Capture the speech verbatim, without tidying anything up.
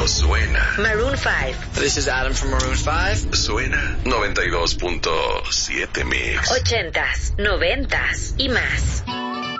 pero suena. Maroon five. This is Adam from Maroon five. Suena noventa y dos punto siete Mix. Ochentas, noventas y más.